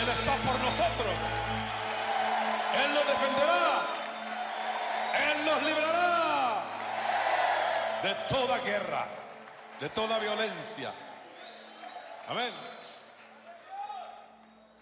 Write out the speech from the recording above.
Él está por nosotros. Él nos defenderá. Él nos librará de toda guerra, de toda violencia. Amén.